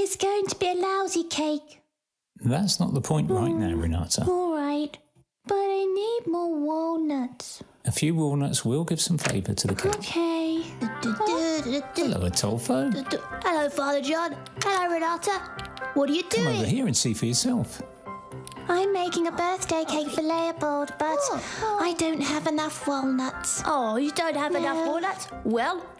It's going to be a lousy cake. That's not the point right now, Renata. All right, but I need more walnuts. A few walnuts will give some flavour to the cake. Okay. Hello, Atolfo. Hello, Father John. Hello, Renata. What are you Come doing? over here and see for yourself. I'm making a birthday cake for Leopold, but I don't have enough walnuts. Oh, you don't have enough walnuts? Well,